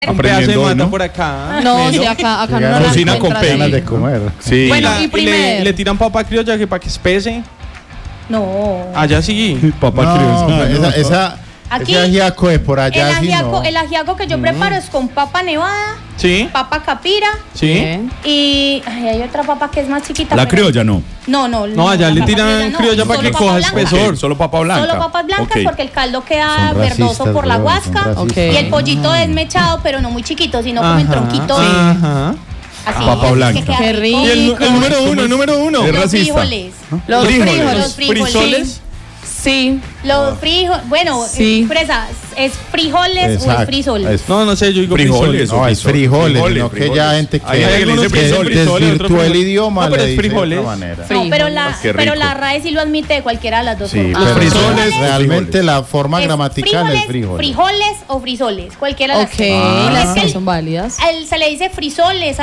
Un pedazo de mata ¿no? por acá. No, sí, acá no la Cocina con encuentras. ganas de comer. Sí. Bueno, Y y primero. le tiran papa criolla que para que espese. No. Allá sí. Papá No, esa Aquí, ese ajiaco de por allá sí no. el ajiaco que yo preparo es con papa nevada, Sí. papa capira Sí. Bien. y hay otra papa que es más chiquita. La pero- criolla no. No, allá la le papa tiran no, criolla para solo que papa coja blanca. espesor. Ok, solo papa blanca. Solo papas blancas Ok. porque el caldo queda Son verdoso racistas, por la weón, guasca. son racistas. Ok. Y el pollito desmechado, pero no muy chiquito, sino como en Ajá, tronquitos. Ajá. Así. Papa que blanca. queda Qué rico. Y el número uno. Es Los racista. frijoles. Los frijoles. Los frijoles. Frisoles. Sí. Los frijoles. Bueno, Sí. fresa, ¿es frijoles o es Exacto. frisoles? No sé, yo digo Frijoles. frijoles. No, es frijoles, sino que ya gente que, Hay gente que le dice frijoles. desvirtúa el idioma, No, pero le es dice de frijoles. otra manera. No, Frijoles. pero Qué rico. la RAE sí lo admite de cualquiera de las dos Sí, formas. pero frijoles, realmente frijoles. la forma Es gramatical es frijoles. frijoles o frisoles, cualquiera de las Ok, dos. las Es que dos son válidas. se le dice frisoles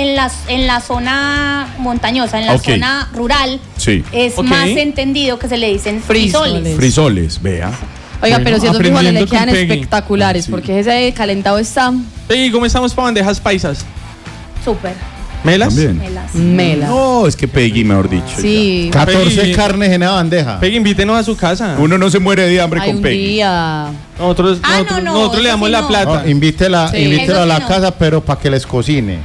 en la zona montañosa, en la Ok. zona rural. Sí. Es Ok. más entendido que se le dicen Frisoles. frisoles. Frisoles, vea. Oiga, Bueno, pero si esos frijoles le aprendiendo quedan con Peggy. espectaculares, Sí. porque ese calentado está ¿Y cómo estamos para bandejas paisas? Súper. ¿Melas? También. Melas. mela. No, es que Peggy, mejor dicho. Sí, 14 Peggy. carnes en una bandeja. Peggy, invítenos a su casa. ya. Uno no se muere de hambre hay con un Peggy. día. Nosotros eso le damos sí la no. plata. No, invítela Sí. invítela a Eso la sí no. casa, pero para que les cocine.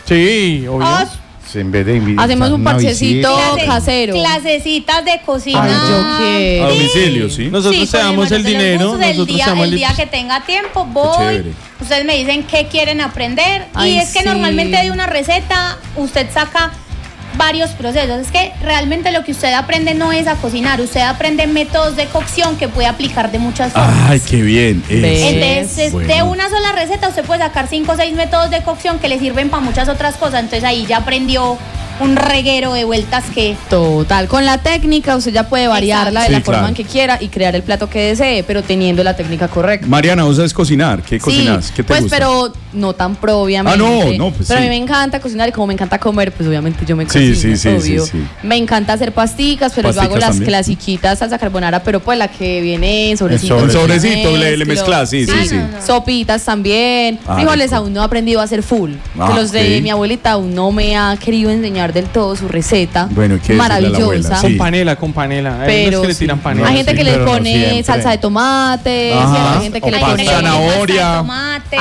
Sí, obvio. Oh, En vez de invitar Hacemos un una parchecito visita. casero. Clasecitas de cocina. Ay, yo quiero. A domicilio, sí. Nosotros te con damos mayor el de los dinero. gustos, el Nosotros día, te damos el día que tenga tiempo voy. chévere. Ustedes me dicen qué quieren aprender. Ay, y es que sí. normalmente de una receta usted saca varios procesos. Es que realmente lo que usted aprende no es a cocinar. Usted aprende métodos de cocción que puede aplicar de muchas formas. Ay, qué bien. Ve. Entonces, Bueno. de una sola receta usted puede sacar 5 o 6 métodos de cocción que le sirven para muchas otras cosas. Entonces ahí ya aprendió un reguero de vueltas que... Total, con la técnica usted ya puede variarla de Sí, la forma claro. en que quiera y crear el plato que desee, pero teniendo la técnica correcta. Mariana, ¿vos sabes cocinar? ¿Qué cocinas? ¿Qué te pues gusta? pero no tan pro, obviamente. no, pues pero sí. a mí me encanta cocinar y como me encanta comer, pues obviamente yo me Sí, cocino, sí, obvio. sí. Me encanta hacer pasticas, pero yo hago Pasticas las también. clasiquitas salsa carbonara, pero pues la que viene en sobrecito. En En sobrecito. sobrecito le mezclas, sí, sí, sí. Sopitas también. Ah, Frijoles rico. aún no he aprendido a hacer full. Ah, que los de ok. mi abuelita aún no me ha querido enseñar del todo su receta. Bueno, hay que decirle a la abuela, maravillosa. sí. Con panela. Hay Pero unos que le sí. tiran panela. Hay gente sí, que le pero no pone siempre. salsa de tomate, Ajá. hay gente que O le pan, pone zanahoria. tomate.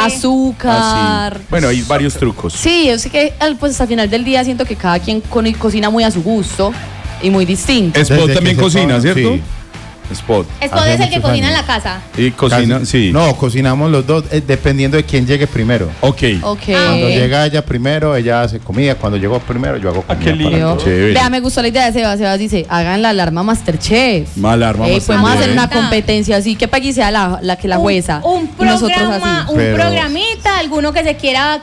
azúcar. Así. Bueno, hay varios trucos. Sí, yo sé que pues al final del día siento que cada quien cocina muy a su gusto y muy distinto. Spot Desde también que se cocina, pone- ¿cierto? sí. Spot. Esto Hace es el que muchos cocina en años. la casa. Y cocina, Casi- sí. No, cocinamos los dos, dependiendo de quién llegue primero. Ok. Ok. Cuando llega ella primero, ella hace comida. Cuando llegó primero, yo hago comida. qué para lindo. todos. Chévere. Vea, me gustó la idea de Sebas. Sebas dice, hagan la alarma Masterchef. Alarma Podemos Masterchef. hacer una Bonita. competencia así, que Peggy sea la que la jueza. Un y nosotros programa, así. un Pero- programita, alguno que se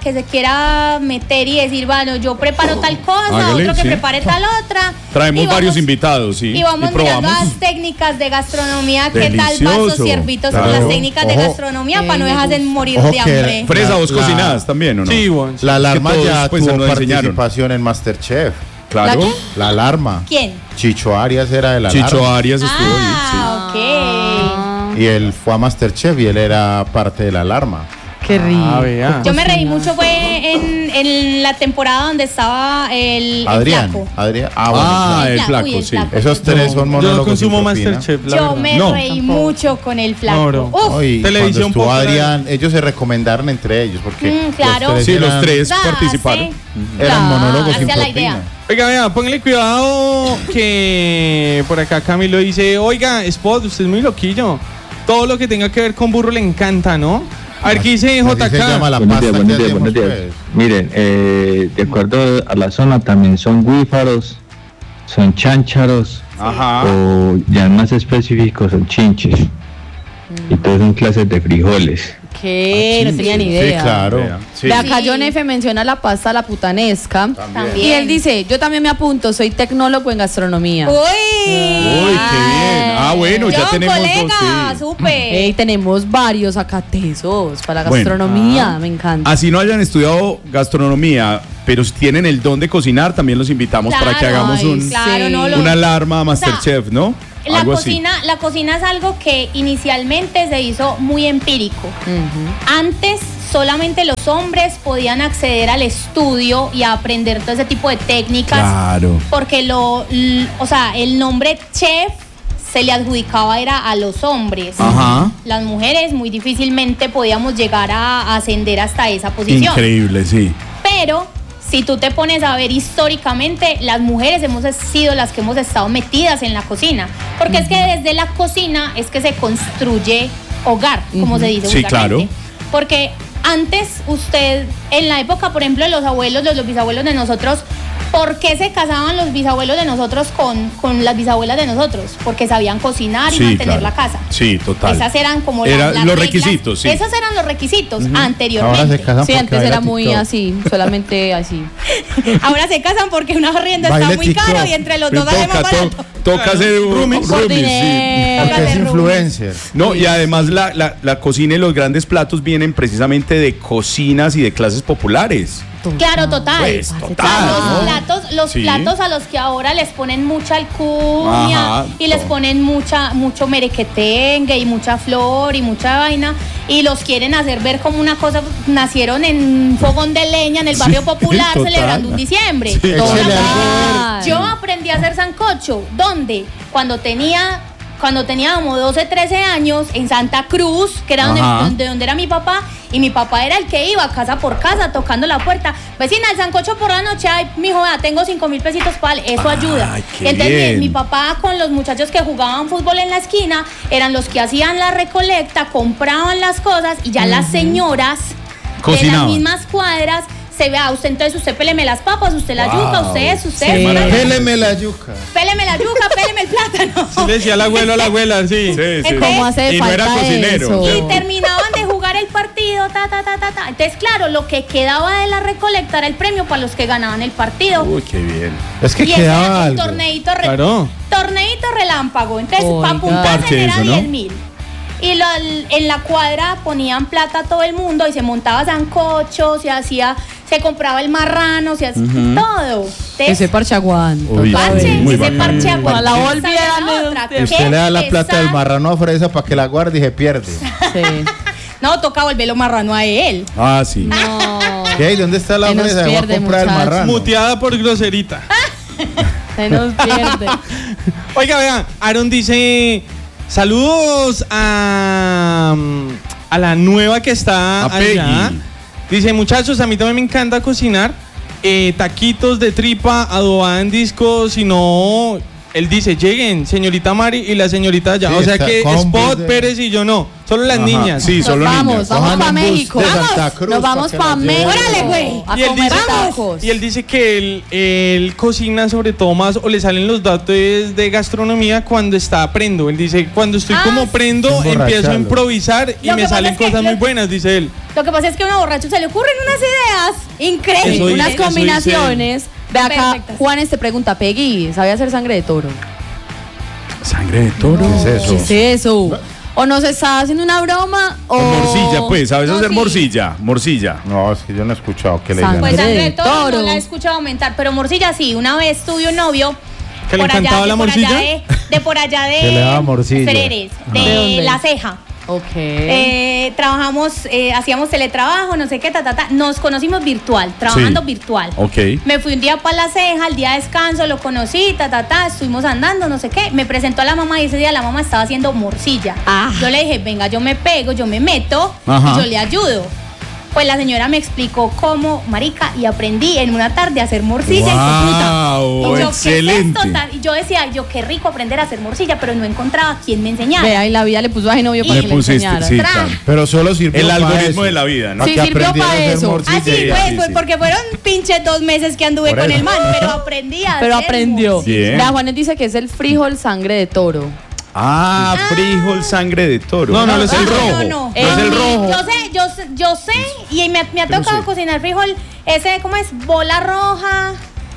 quiera meter y decir, bueno, yo preparo tal cosa, Hágale, otro que sí. prepare tal otra. Traemos Y vamos- varios invitados, sí. Y vamos mirando probamos. las técnicas de gastronomía, qué tal Delicioso. vasos, ciervitos, Claro. las técnicas de Ojo. gastronomía para no me dejarse gusta. morir Ojo de que- hambre. Fresa, ¿vos La- cocinás también o no? Sí, bueno. La alarma todos, ya pues, tuvo nos enseñaron. participación en Masterchef. Claro. ¿La qué? La alarma. ¿Quién? Chicho Arias era de la Chicho alarma. Arias estuvo ahí, Ah, ok. Y él fue a Masterchef y él era parte de la alarma. Qué rico. Ah, vea. Yo me reí mucho fue en la temporada donde estaba el Adrián. flaco. Adrián. Ah, Ah, bueno. el Uy, flaco, sí. Esos tres son Yo monólogos. no consumo sin propina. Masterchef, la Yo verdad. me No. reí Tampoco. mucho con el flaco. No, bro. Uf. No, y Televisión cuando estuvo popular. Adrián, ellos se recomendaron entre ellos porque claro. Sí, los eran- tres Da, participaron. hace- eran monólogos sin hacia la propina. idea. Oiga, vea, póngale cuidado que por acá Camilo dice, oiga, Spot, usted es muy loquillo. Todo lo que tenga que ver con burro le encanta, ¿no? A ver, ¿qué dice Así se llama JK? la Buenos pasta días, que buenos días, hacemos, buenos días. pues. Miren, de acuerdo a la zona también son guífaros, son cháncharos Ajá. o ya más específicos son chinches. Y todos son clases de frijoles. ¿Qué? No tenía ni idea. Sí, claro. Vea, sí. De acá Sí. John F. menciona la pasta la putanesca. También. Y él dice, yo también me apunto, soy tecnólogo en gastronomía. Uy. Uy, qué bien. Ah, bueno, ya John, tenemos colega, dos. Sí. súper. Ey, tenemos varios acá tesos para la Bueno. gastronomía, me encanta. Así no hayan estudiado gastronomía, pero si tienen el don de cocinar, también los invitamos para que Claro, hagamos ay, un, Claro, Sí. no lo. una alarma Masterchef, ¿no? la algo así. cocina es algo que inicialmente se hizo muy empírico. Antes solamente los hombres podían acceder al estudio y a aprender todo ese tipo de técnicas. Claro. Porque el nombre chef se le adjudicaba era a los hombres. Ajá. Las mujeres muy difícilmente podíamos llegar a ascender hasta esa posición. Increíble, sí. Pero si tú te pones a ver históricamente, las mujeres hemos sido las que hemos estado metidas en la cocina. Porque es que desde la cocina es que se construye hogar, como se dice Sí, vulgarmente. claro. Porque antes usted, en la época, por ejemplo, de los abuelos, los bisabuelos de nosotros, ¿por qué se casaban los bisabuelos de nosotros con las bisabuelas de nosotros? Porque sabían cocinar y Sí, mantener claro. la casa. Sí, total. Esas eran como Eran las los reglas. requisitos, sí. Esos eran los requisitos Ahora se anteriormente. casan Sí, porque antes baila era muy TikTok. así, solamente así. Ahora se casan porque un arriendo está Baile muy TikTok. caro y entre los dos sale más barato. Toca hacer un Roomies. roomies, sí. Dinero. Porque es Hágale, influencer. No, y además la cocina y los grandes platos vienen precisamente de cocinas y de clases populares. Claro, total. Pues, O sea, total, ¿no? los Sí. platos a los que ahora les ponen mucha alcurnia Ajá, y les todo. ponen mucho merequetengue y mucha flor y mucha vaina y los quieren hacer ver como una cosa, nacieron en un fogón de leña en el barrio popular total. celebrando un diciembre. Sí, Échale algo. Yo aprendí a hacer sancocho. ¿Dónde? Cuando tenía como 12, 13 años en Santa Cruz, que era Ajá. donde era mi papá, y mi papá era el que iba casa por casa tocando la puerta. Vecina, el sancocho por la noche, ay, mijo, vea, tengo 5.000 pesitos para eso ayuda. Ay, qué Entonces bien. mi papá con los muchachos que jugaban fútbol en la esquina eran los que hacían la recolecta, compraban las cosas y ya las señoras de Cocinaban. las mismas cuadras se vea, usted entonces usted péleme las papas, usted la yuca, usted es, usted Sí. es, Maravilla. Péleme la yuca. péleme la yuca, péleme el plátano. Sí, le decía al abuelo a la abuela, sí. Sí, sí. ¿Cómo hace Y no era falta cocinero. eso? Y terminaban de jugar el partido, ta. Entonces, claro, lo que quedaba de la recolecta era el premio para los que ganaban el partido. Uy, qué bien. Es que Y ese quedaba era un algo. Claro. torneito relámpago. Entonces, Oiga. para Un apuntarse parche era eso, ¿no? 10.000. Y en la cuadra ponían plata a todo el mundo y se montaba sancocho, se compraba el marrano, se hacía todo. Entonces, Ese parche aguanta. Uy, parche, sí, muy ese bacano. parche aguanta. La Esa olvida era de otra. usted. Usted Qué le da la plata del pesar. marrano a Fresa para que la guarde y se pierde. Sí. No, toca volverlo marrano a él. Ah, sí. No. ¿Qué? ¿Y dónde está la Se nos Fresa? Voy a pierde, comprar el muchacho. marrano. Muteada por groserita. Se nos pierde. Oiga, vea, Aaron dice: saludos a la nueva que está A allá. Peggy. Dice: muchachos, a mí también me encanta cocinar. Taquitos de tripa, adobada en disco, si no. Él dice: lleguen, señorita Mari y la señorita allá. Sí, o sea está que con un Spot, bus de- Pérez y yo no. Solo las Ajá, niñas. sí, solo Nos niñas. vamos Cojan para un bus México. de Vamos. Santa Cruz Nos vamos que para nos lleven. México. Órale, güey. A Y él, comer dice, tacos. y él dice que él cocina sobre todo más o le salen los datos de gastronomía cuando está prendo. Él dice, cuando estoy Ah, como prendo, sin empiezo a emborracharlo. improvisar y Lo me que pasa salen es que cosas muy lo- buenas, dice él. Lo que pasa es que a un borracho se le ocurren unas ideas increíbles. Eso dice- Unas eso combinaciones. Ve acá, Perfectas. Juanes te pregunta, Peggy, ¿sabe hacer sangre de toro? Sangre de toro. ¿Qué es eso? ¿Qué es eso? ¿O nos está haciendo una broma o...? O morcilla, pues. ¿Sabes No, hacer sí. morcilla? Morcilla. No, es que yo no he escuchado que le Sangre. digan. Pues sangre de de toro toro. no la he escuchado aumentar, pero morcilla sí. Una vez tuve un novio ¿Que le encantaba la morcilla? de por allá de Que le daba morcilla. Freres, ¿De de dónde? La Ceja. Ok. Trabajamos, hacíamos teletrabajo, no sé qué, Nos conocimos virtual, trabajando Sí. virtual. Ok. Me fui un día para La Ceja, el día de descanso, lo conocí, estuvimos andando, no sé qué. Me presentó a la mamá y ese día la mamá estaba haciendo morcilla. Ah. Yo le dije, venga, yo me pego, yo me meto Ajá. y yo le ayudo. Pues la señora me explicó cómo, marica, y aprendí en una tarde a hacer morcilla. Wow, y yo, excelente. ¿qué es esto? Y yo decía, qué rico aprender a hacer morcilla, pero no encontraba quién me enseñara. Vea, y la vida le puso a novio para Le que le pusiste, enseñara. sí, Tra. claro. Pero solo sirvió El para algoritmo eso. de la vida, ¿no? Para Sí, que sirvió aprendiera para a hacer eso. morcilla. Así Sí, pues, sí, pues sí. porque fueron pinches 2 meses que anduve Por con eso. el man, pero aprendí a Pero hacer aprendió. morcilla. Bien. Vea, Juanes dice que es el frijol sangre de toro. Ah, frijol sangre de toro. No, no, es el rojo. No. Es el rojo. Yo sé, y me ha no tocado sé. cocinar frijol, ese, ¿cómo es? Bola roja,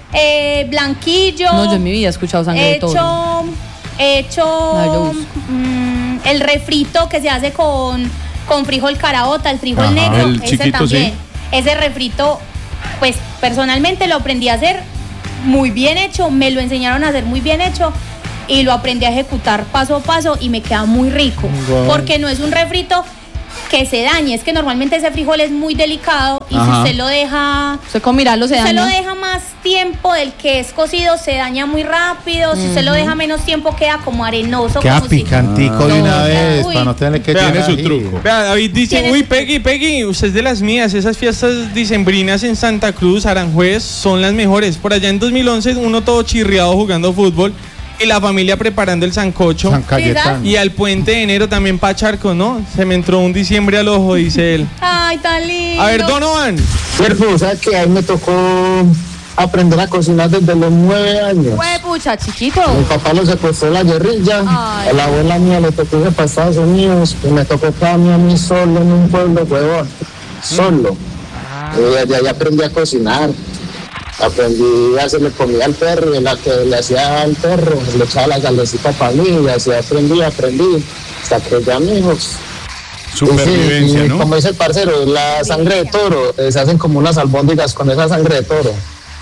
blanquillo. No, yo en mi vida he escuchado sangre de toro. Hecho No, yo uso. el refrito que se hace con frijol caraota, el frijol Ajá, negro, el ese chiquito, también. sí. Ese refrito, pues personalmente lo aprendí a hacer muy bien hecho, me lo enseñaron a hacer muy bien hecho y lo aprendí a ejecutar paso a paso y me queda muy rico. Wow. Porque no es un refrito que se dañe, es que normalmente ese frijol es muy delicado y Ajá. si usted lo deja... Usted con mirarlo se usted daña. lo deja más tiempo del que es cocido, se daña muy rápido. Si usted lo deja menos tiempo, queda como arenoso. Queda como si- picantico de una No, vez, uy. para no tenerle que Tiene echar su ají. truco. Vea, David dice, Tiene- uy, Peggy, usted es de las mías. Esas fiestas dicembrinas en Santa Cruz, Aranjuez, son las mejores. Por allá en 2011, uno todo chirriado jugando fútbol y la familia preparando el sancocho. San Cayetano. Y al puente de enero también pa' Charco, ¿no? Se me entró un diciembre al ojo, dice él. Ay, tan lindo. A ver, Donovan. Cuerpo, ¿sabes que ahí me tocó aprender a cocinar desde los 9 años? Fue pucha, chiquito. Mi papá lo secuestró la guerrilla, Ay. a la abuela mía le tocó irse para Estados Unidos y me tocó quedarme a mí solo en un pueblo, huevón, solo. Y desde ahí aprendí a cocinar, aprendí a hacerle comida al perro, y la que le hacía al perro, le echaba la galecita para mí, y así aprendí, hasta que ya mis hijos... Supervivencia, y ¿no? como dice el parcero, la sangre de toro, se hacen como unas albóndigas con esa sangre de toro.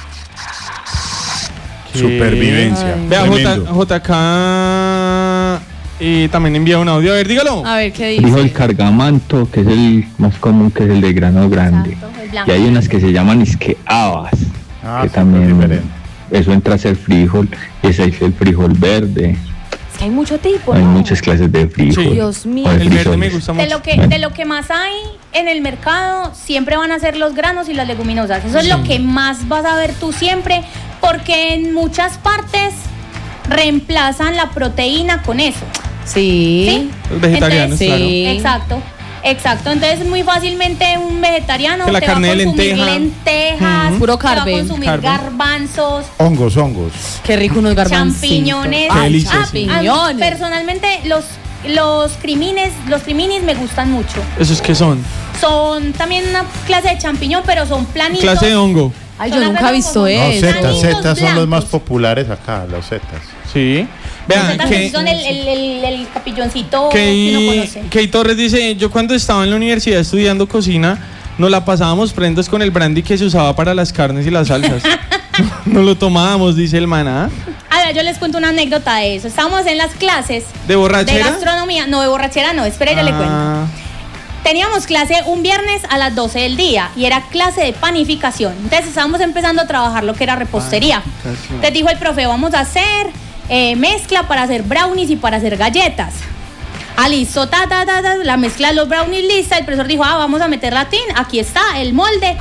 Supervivencia. Vea, Tremendo. JK y también envía un audio. A ver, dígalo. A ver, ¿qué Frijol dice? cargamanto, que es el más común, que es el de grano grande. Exacto, el blanco. Y hay unas que se llaman habas, Ah, que sí, también diferente. eso entra a ser frijol, y ese es el frijol verde. Es que hay mucho tipo, Hay ¿no? muchas clases de frijol. Sí. Dios mío. o de El verde me frijoles. gusta De mucho. lo que más hay en el mercado siempre van a ser los granos y las leguminosas. Eso es lo que más vas a ver tú siempre, porque en muchas partes reemplazan la proteína con eso. Sí. Los vegetarianos, Entonces, claro. Sí. Exacto. Entonces muy fácilmente un vegetariano Que la te carne va a de consumir lenteja. lentejas, Puro te va a carbe. consumir Carbe. garbanzos, Hongos. Qué rico unos garbancitos. champiñones. Qué delicia, champiñones. Personalmente los criminis me gustan mucho. ¿Esos qué son? Son también una clase de champiñón, pero son planitos. Clase de hongo. Ay, Son yo nunca he visto No, No, eso. setas, Planitos setas son los más blancos. populares acá, los setas. Sí. Los Vean, setas que, son el capilloncito que uno conoce. Key Torres dice, yo cuando estaba en la universidad estudiando cocina, nos la pasábamos prendos con el brandy que se usaba para las carnes y las salsas. Nos lo tomábamos, dice el maná. A ver, yo les cuento una anécdota de eso. Estábamos en las clases ¿De borrachera? de gastronomía. No, de borrachera no, espera, ya le cuento. Ah, Teníamos clase un viernes a las 12 del día y era clase de panificación. Entonces estábamos empezando a trabajar lo que era repostería. Panificación. Entonces dijo el profe, vamos a hacer mezcla para hacer brownies y para hacer galletas. Listo, la mezcla de los brownies lista. El profesor dijo, vamos a meter la tin, aquí está el molde.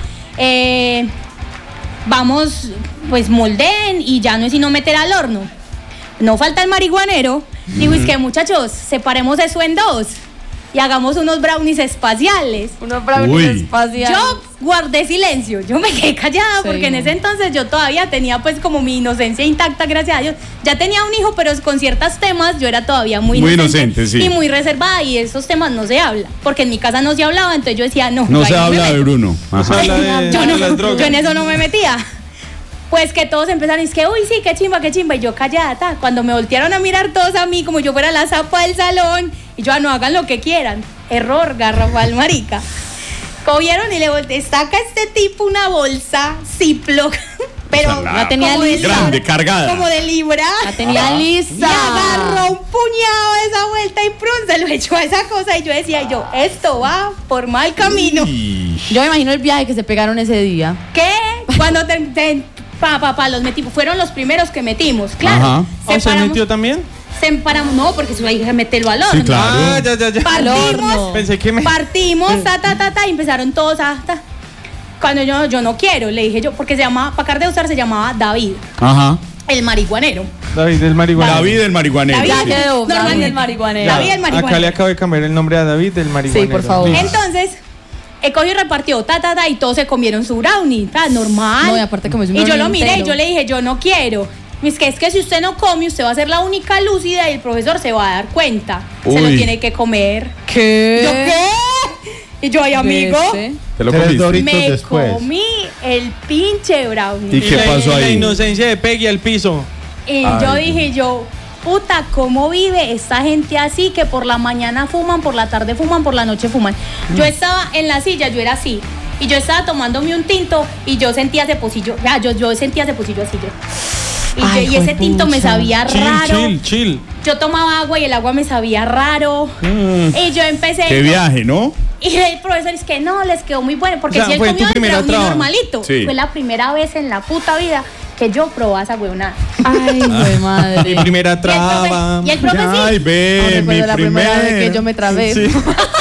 Vamos, pues molden y ya no es sino meter al horno. No falta el marihuanero. Digo, es que muchachos, separemos eso en dos y hagamos unos brownies espaciales. Unos brownies Uy. espaciales. Yo guardé silencio, yo me quedé callada Sí. porque en ese entonces yo todavía tenía pues como mi inocencia intacta, gracias a Dios. Ya tenía un hijo, pero con ciertos temas yo era todavía muy inocente, sí. y muy reservada y esos temas no se habla, porque en mi casa no se hablaba, entonces yo decía, no. No ahí se me habla de meto. Bruno. no se Ajá. habla de, Yo, de no, las drogas. yo en eso no me metía. Pues que todos empezaron y es que, uy, sí, qué chimba, y yo callada, ta. Cuando me voltearon a mirar todos a mí como yo fuera la zapa del salón, y yo, no, hagan lo que quieran. Error, garrafal, marica. Cogieron y le volteé, saca este tipo una bolsa Ziploc, pero O sea, la tenía como de lista. grande, libra, cargada. como de libra. La tenía Y lista. agarró un puñado de esa vuelta y prun, se lo echó a esa cosa y yo decía, esto va por mal camino. Y- Yo me imagino el viaje que se pegaron ese día. ¿Qué? Cuando los metimos, fueron los primeros que metimos, claro. Ajá. ¿O se metió también? Separamos, no, porque eso hay que meterlo al horno. Sí, claro. Ah, ya. Partimos, Pensé que me... partimos, y empezaron todos a... Cuando yo no quiero, le dije yo, porque se llamaba, Pacar de Usar se llamaba David, Ajá. el marihuanero. David del marihuana. David el marihuanero. David. Ya quedó. Normalmente. David el marihuanero. David el marihuanero. Acá le acabo de cambiar el nombre a David del marihuanero. Sí, por favor. Listo. Entonces, cogió y repartió, y todos se comieron su brownie, normal. No, y aparte como es un Y yo brownie lo miré entero. y yo le dije, yo no quiero. Es que si usted no come, usted va a ser la única lúcida y el profesor se va a dar cuenta. Se lo Uy. tiene que comer. ¿Qué? ¿Yo qué? Y yo, ay, amigo, ¿Viste? ¿Te lo Tres comiste? Doritos me después. comí el pinche brownie. ¿Y qué pasó La ahí? inocencia de Peggy al piso. Y Ay, yo Dios. dije, puta, ¿cómo vive esta gente así que por la mañana fuman, por la tarde fuman, por la noche fuman? Yo estaba en la silla, yo era así, y yo estaba tomándome un tinto y yo sentía ese pocillo, yo sentía ese pocillo así, yo. Ay, y ese tinto me juepucha. sabía raro. Chill. Yo tomaba agua y el agua me sabía raro. Y yo empecé. Qué viaje, ¿no? Y el profesor es que no, les quedó muy bueno. Porque O sea, si él fue tu comió el primera brownie traba. normalito. Sí. Fue la primera vez en la puta vida que yo probaba esa huevonada. Ay, güey, madre. Mi primera traba. Y el profe sí. Ay, ve, No mi recuerdo la primera vez primer. que yo me trabé. Sí.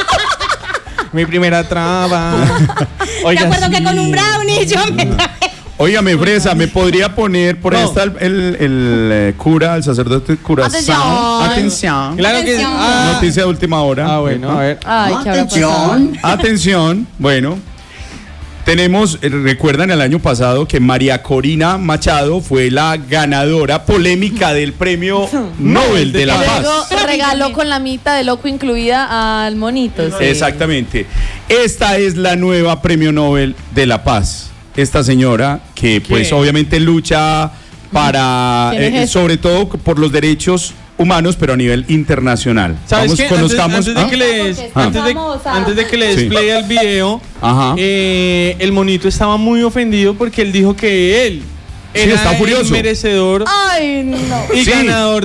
Mi primera traba. Te acuerdo que con un brownie yo me Óigame, Fresa, ¿me podría poner, por ahí No. está el cura, el sacerdote cura? Atención. Atención. Claro que Atención. Noticia de última hora. Ah, bueno, a ver. Ay, ¿qué habrá pasado? Atención, bueno. Tenemos, recuerdan el año pasado que María Corina Machado fue la ganadora polémica del premio Nobel de la Que Paz. luego regaló con la mitad de loco incluida al monito. sí. Exactamente. Esta es la nueva premio Nobel de la Paz. Esta señora que pues obviamente lucha para, ¿Quién es esa? sobre todo por los derechos humanos, pero a nivel internacional. ¿Sabes qué? Conozcamos. Antes de que les, Porque está famosa. antes de que le Sí. despliegue el video, Ajá. el monito estaba muy ofendido porque él dijo que él Sí, era está furioso. el merecedor Ay, no. y Sí. ganador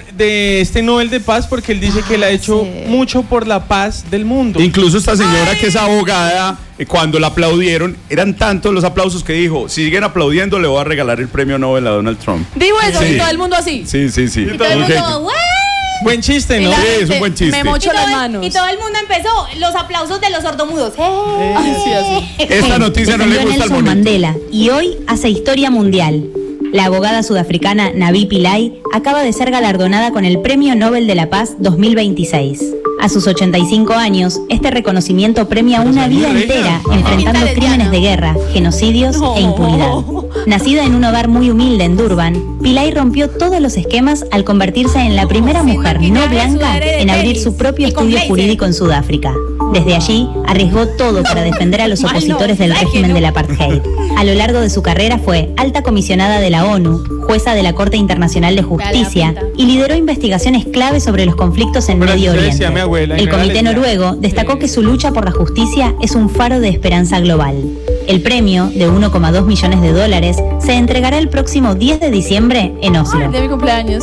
de este Nobel de Paz porque él dice que él ha hecho sí. mucho por la paz del mundo. Incluso esta señora que es abogada, cuando la aplaudieron, eran tantos los aplausos que dijo, si siguen aplaudiendo le voy a regalar el premio Nobel a Donald Trump. Digo eso Sí. y todo el mundo así. Sí. Y todo el mundo, "What?". Buen chiste, Y ¿no? la Sí, es gente un buen chiste. Me mocho las Y manos. todo el mundo empezó los aplausos de los sordomudos. Sí, así. Esta noticia no le Defendió a gusta al Nelson monito. Mandela y hoy hace historia mundial. La abogada sudafricana Navi Pillay acaba de ser galardonada con el Premio Nobel de la Paz 2026. A sus 85 años, este reconocimiento premia una vida entera enfrentando crímenes de guerra, genocidios e impunidad. Nacida en un hogar muy humilde en Durban, Pillay rompió todos los esquemas al convertirse en la primera Sin mujer maquillaje, no blanca sudadera de en abrir tenis su propio y con estudio blazer. jurídico en Sudáfrica. Desde allí, arriesgó todo para defender a los Mal no, opositores del ¿sabes que régimen no? del apartheid. A lo largo de su carrera fue alta comisionada de la ONU, jueza de la Corte Internacional de Justicia pinta. y lideró investigaciones clave sobre los conflictos en Pero Medio así Oriente. decía mi abuela, y El no era Comité lesbiana. Noruego destacó que su lucha por la justicia es un faro de esperanza global. El premio, de 1,2 millones de dólares, se entregará el próximo 10 de diciembre en Ay, Oslo. de mi cumpleaños.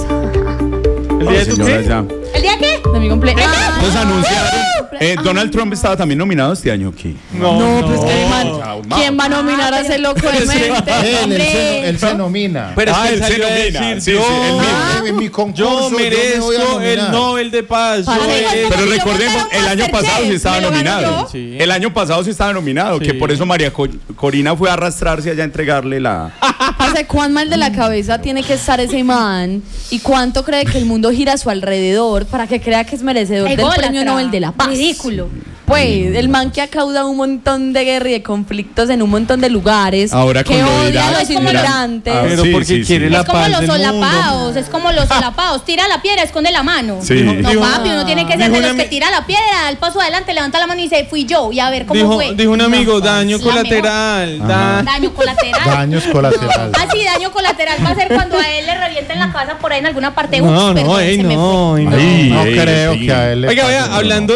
¿El día de tu Señora, qué? ya. ¿El día qué? De mi cumpleaños. Entonces anunciaron. Donald Trump estaba también nominado este año aquí. No, pues que man, chao, ¿quién va a nominar a ese loco de mente? Él se nomina. Pero es que él él se salió a nomina. decir, Sí, yo, sí, él mismo. En mi yo concurso me voy a merezco el nominar. Nobel de Paz. Para yo mí, merezco. Pero Yo recordemos, votaron el año Masterchef, pasado sí estaba me lo gané nominado. yo. Sí. El año pasado sí estaba nominado, Sí. que por eso María Corina fue a arrastrarse allá a entregarle la... Parce, ¿cuán mal de la cabeza tiene que estar ese man? ¿Y cuánto cree que el mundo gira a su alrededor para que crea que es merecedor del Ególatra. Premio Nobel de la Paz? Ridículo. Pues, el man que ha causado un montón de guerra y de conflictos en un montón de lugares. Ahora que con lo de odia Irak, a los es como inmigrantes. Ah, Pero sí, porque sí, quiere sí. la Es como paz los del mundo. solapados, es como los solapados. Tira la piedra, esconde la mano. Sí. No, Dijo- papi, uno tiene que ser dijo de una los que ami- tira la piedra, da el paso adelante, levanta la mano y dice, fui yo, y a ver cómo fue. Dijo un amigo, No, daño es la colateral. Daño colateral. Daños colaterales. Ah, sí, daño colateral va a ser cuando a él le revienten la casa por ahí en alguna parte. No, Ups, no, perdón, ey, se me no, fue. ey, no. Ay, No ey, creo sí. que a él le Oiga, vea, pase, hablando